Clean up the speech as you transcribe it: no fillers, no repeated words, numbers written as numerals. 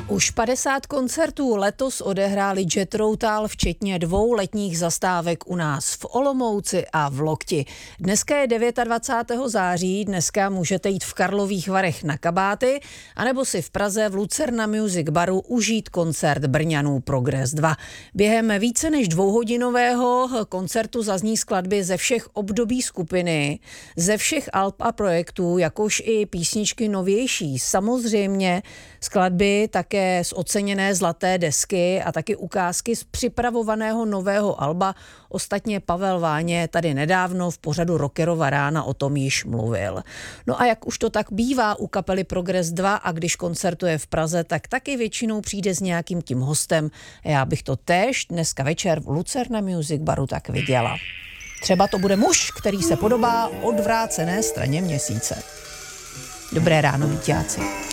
Už 50 koncertů letos odehráli Jethro Tull, včetně 2 letních zastávek u nás v Olomouci a v Lokti. Dneska je 29. září, dneska můžete jít v Karlových Varech na kabáty, anebo si v Praze v Lucerna Music Baru užít koncert Brňanů Progress 2. Během více než 2hodinového koncertu zazní skladby ze všech období skupiny, ze všech alb a projektů, jakož i písničky novější. Samozřejmě skladby také z oceněné zlaté desky a taky ukázky z připravovaného nového alba. Ostatně Pavel Váně tady nedávno v pořadu Rockerova rána o tom již mluvil. No a jak už to tak bývá u kapely Progress 2 a když koncertuje v Praze, tak taky většinou přijde s nějakým tím hostem. Já bych to též dneska večer v Lucerna Music Baru tak viděla. Třeba to bude muž, který se podobá odvrácené straně Měsíce. Dobré ráno, víťáci.